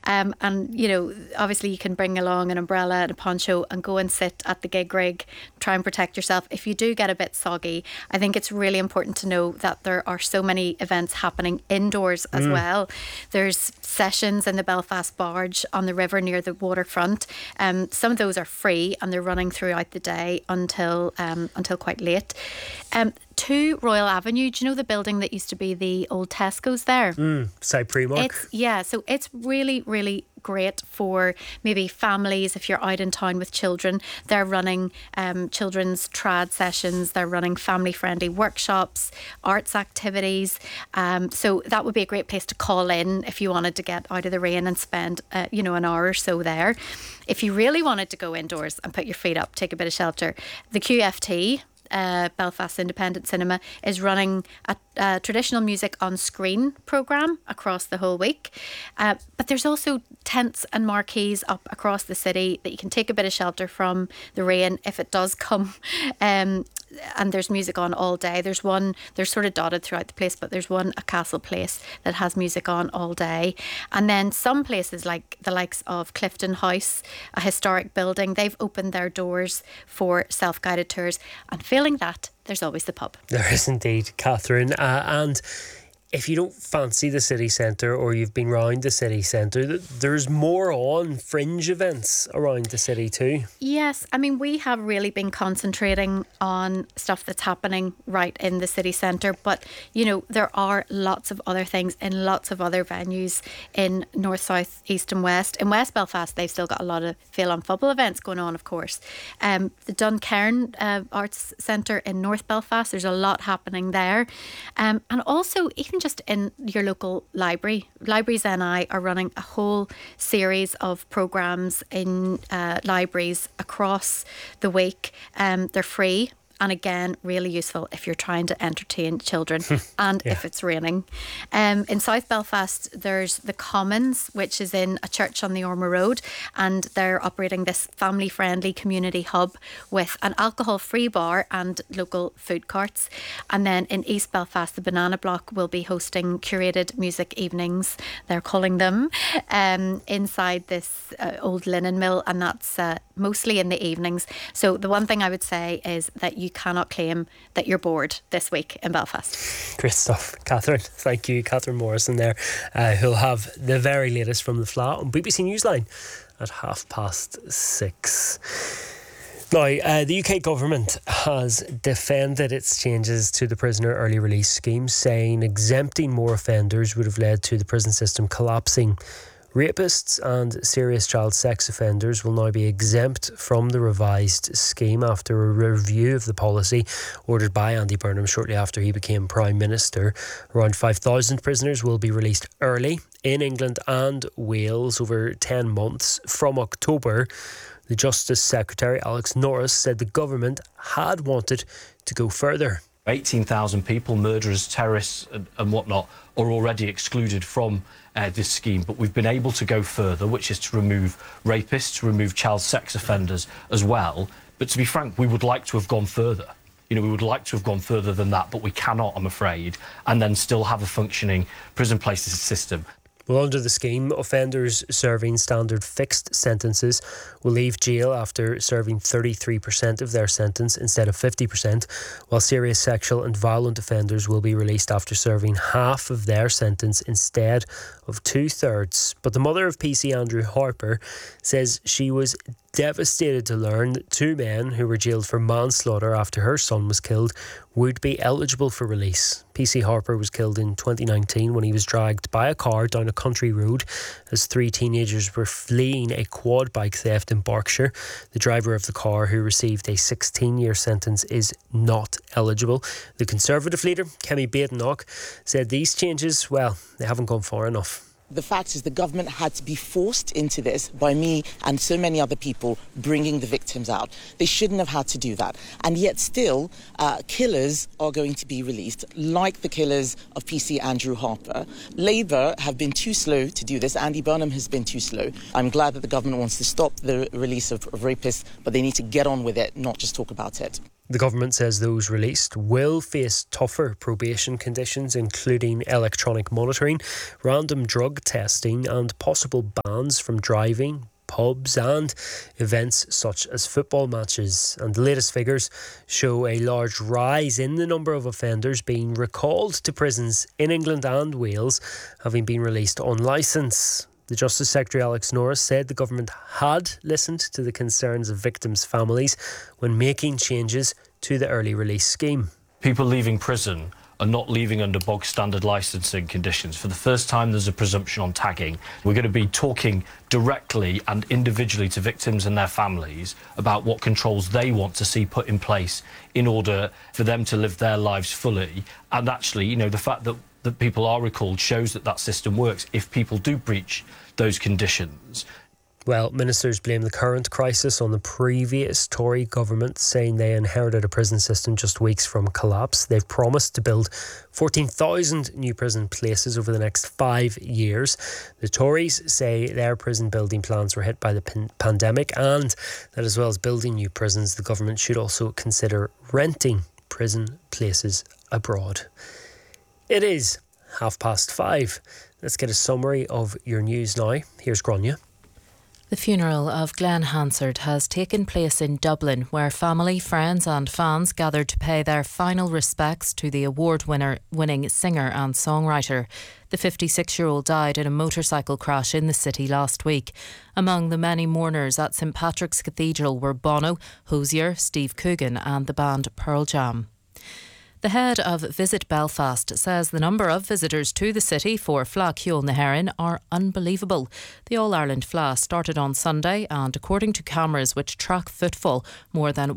And, you know, obviously you can bring along an umbrella and a poncho and go and sit at the gig rig, try and protect yourself. If you do get a bit soggy, I think it's really important to know that there are so many events happening indoors as well. There's sessions in the Belfast Barge on the river near the waterfront. Some of those are free and they're running throughout the day until quite late. 2 Royal Avenue, do you know the building that used to be the old Tesco's there? Say Primark. So it's really, really great for maybe families if you're out in town with children. They're running children's trad sessions, they're running family-friendly workshops, arts activities. So that would be a great place to call in if you wanted to get out of the rain and spend an hour or so there. If you really wanted to go indoors and put your feet up, take a bit of shelter, the QFT, Belfast Independent Cinema, is running a traditional music on screen programme across the whole week. But there's also tents and marquees up across the city that you can take a bit of shelter from the rain if it does come. And there's music on all day. They're sort of dotted throughout the place, but there's one at Castle Place that has music on all day. And then some places like the likes of Clifton House, a historic building, they've opened their doors for self-guided tours. And failing that, there's always the pub. There is indeed, Catherine. And if you don't fancy the city centre or you've been round the city centre, there's more on fringe events around the city too. Yes, I mean, we have really been concentrating on stuff that's happening right in the city centre, but, you know, there are lots of other things in lots of other venues in north, south, east and west. In West Belfast, they've still got a lot of Feel on Fubble events going on, of course. The Duncairn Arts Centre in North Belfast, there's a lot happening there. And also, even just in your local library. Libraries NI are running a whole series of programmes in libraries across the week. They're free. And again, really useful if you're trying to entertain children and if it's raining. In South Belfast, there's the Commons, which is in a church on the Ormer Road, and they're operating this family-friendly community hub with an alcohol-free bar and local food carts. And then in East Belfast, the Banana Block will be hosting curated music evenings, they're calling them, inside this old linen mill, and that's mostly in the evenings. So the one thing I would say is that you cannot claim that you're bored this week in Belfast. Great stuff, Catherine. Thank you, Catherine Morrison there, who'll have the very latest from the flat on BBC Newsline at 6:30. Now, the UK government has defended its changes to the prisoner early release scheme, saying exempting more offenders would have led to the prison system collapsing. Rapists and serious child sex offenders will now be exempt from the revised scheme after a review of the policy ordered by Andy Burnham shortly after he became Prime Minister. Around 5,000 prisoners will be released early in England and Wales over 10 months from October. The Justice Secretary, Alex Norris, said the government had wanted to go further. 18,000 people, murderers, terrorists and whatnot, are already excluded from this scheme, but we've been able to go further, which is to remove rapists, to remove child sex offenders as well. But to be frank, we would like to have gone further. You know, we would like to have gone further than that, but we cannot, I'm afraid, and then still have a functioning prison places system. Well, under the scheme, offenders serving standard fixed sentences will leave jail after serving 33% of their sentence instead of 50%, while serious sexual and violent offenders will be released after serving half of their sentence instead of 2/3. But the mother of PC Andrew Harper says she was devastated to learn that 2 men who were jailed for manslaughter after her son was killed would be eligible for release. PC Harper was killed in 2019 when he was dragged by a car down a country road as 3 teenagers were fleeing a quad bike theft in Berkshire. The driver of the car, who received a 16-year sentence, is not eligible. The Conservative leader, Kemi Badenoch, said these changes, well, they haven't gone far enough. The fact is the government had to be forced into this by me and so many other people bringing the victims out. They shouldn't have had to do that. And yet still, killers are going to be released, like the killers of PC Andrew Harper. Labour have been too slow to do this. Andy Burnham has been too slow. I'm glad that the government wants to stop the release of rapists, but they need to get on with it, not just talk about it. The government says those released will face tougher probation conditions, including electronic monitoring, random drug testing and possible bans from driving, pubs and events such as football matches. And the latest figures show a large rise in the number of offenders being recalled to prisons in England and Wales, having been released on licence. The Justice Secretary Alex Norris said the government had listened to the concerns of victims' families when making changes to the early release scheme. People leaving prison are not leaving under bog standard licensing conditions. For the first time, there's a presumption on tagging. We're going to be talking directly and individually to victims and their families about what controls they want to see put in place in order for them to live their lives fully. And actually, the fact that people are recalled shows that system works if people do breach those conditions. Well, ministers blame the current crisis on the previous Tory government, saying they inherited a prison system just weeks from collapse. They've promised to build 14,000 new prison places over the next 5 years. The Tories say their prison building plans were hit by the pandemic, and that as well as building new prisons, the government should also consider renting prison places abroad. It is 5:30. Let's get a summary of your news now. Here's Grania. The funeral of Glenn Hansard has taken place in Dublin, where family, friends and fans gathered to pay their final respects to the award-winning singer and songwriter. The 56-year-old died in a motorcycle crash in the city last week. Among the many mourners at St Patrick's Cathedral were Bono, Hozier, Steve Coogan and the band Pearl Jam. The head of Visit Belfast says the number of visitors to the city for Fleadh Cheoil na hÉireann are unbelievable. The All-Ireland Fleadh started on Sunday and, according to cameras which track footfall, more than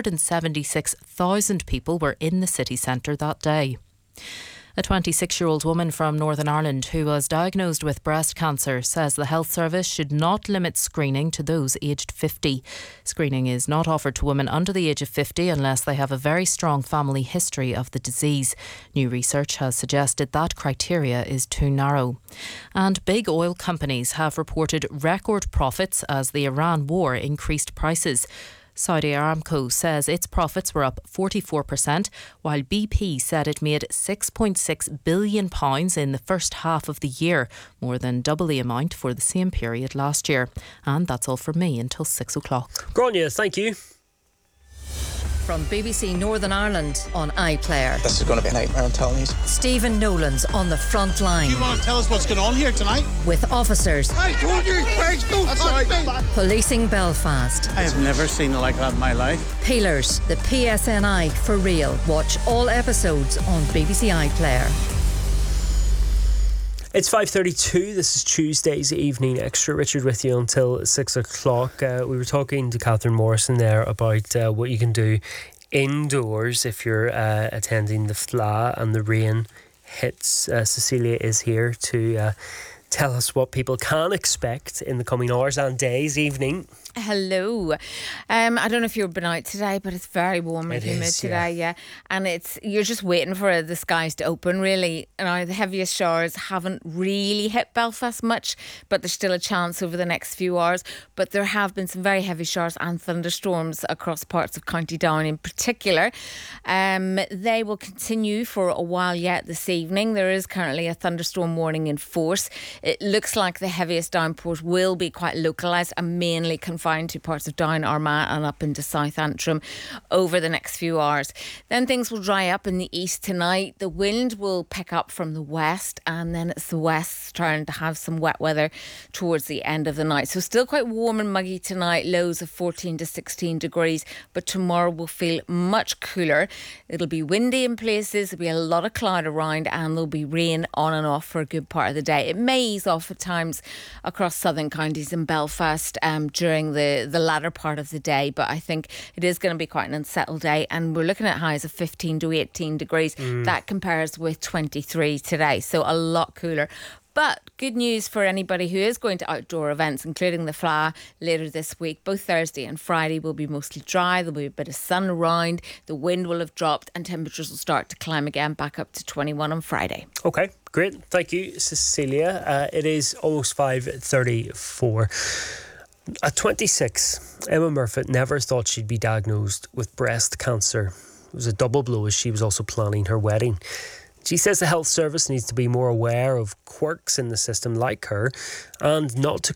176,000 people were in the city centre that day. A 26-year-old woman from Northern Ireland who was diagnosed with breast cancer says the health service should not limit screening to those aged 50. Screening is not offered to women under the age of 50 unless they have a very strong family history of the disease. New research has suggested that criteria is too narrow. And big oil companies have reported record profits as the Iran war increased prices. Saudi Aramco says its profits were up 44%, while BP said it made £6.6 billion in the first half of the year, more than double the amount for the same period last year. And that's all from me until 6 o'clock. Grania, thank you. From BBC Northern Ireland on iPlayer. This is going to be a nightmare, I'm telling you. Stephen Nolan's on the front line. Do you want to tell us what's going on here tonight? With officers. I told you, Craig, don't touch me. Policing Belfast. I have never seen it like that in my life. Peelers, the PSNI for real. Watch all episodes on BBC iPlayer. It's 5:32. This is Tuesday's Evening Extra. Richard with you until 6 o'clock. We were talking to Catherine Morrison there about what you can do indoors if you're attending the Fleadh and the rain hits. Cecilia is here to tell us what people can expect in the coming hours and days, evening. Hello. I don't know if you've been out today, but it's very warm and humid today, yeah. And you're just waiting for the skies to open, really. Now, the heaviest showers haven't really hit Belfast much, but there's still a chance over the next few hours. But there have been some very heavy showers and thunderstorms across parts of County Down in particular. They will continue for a while yet this evening. There is currently a thunderstorm warning in force. It looks like the heaviest downpours will be quite localised and mainly confined to parts of Down, Armagh and up into South Antrim over the next few hours. Then things will dry up in the east tonight. The wind will pick up from the west, and then it's the west's turn to have some wet weather towards the end of the night. So still quite warm and muggy tonight, lows of 14 to 16 degrees, but tomorrow will feel much cooler. It'll be windy in places, there'll be a lot of cloud around, and there'll be rain on and off for a good part of the day. It may ease off at times across southern counties and Belfast during the latter part of the day, but I think it is going to be quite an unsettled day, and we're looking at highs of 15 to 18 degrees. That compares with 23 today, so a lot cooler. But good news for anybody who is going to outdoor events, including the Fleadh later this week. Both Thursday and Friday will be mostly dry. There'll be a bit of sun around. The wind will have dropped and temperatures will start to climb again back up to 21 on Friday. Okay, great. Thank you, Cecilia. It is almost 5:34. At 26, Emma Murfitt never thought she'd be diagnosed with breast cancer. It was a double blow as she was also planning her wedding. She says the health service needs to be more aware of quirks in the system like her and not to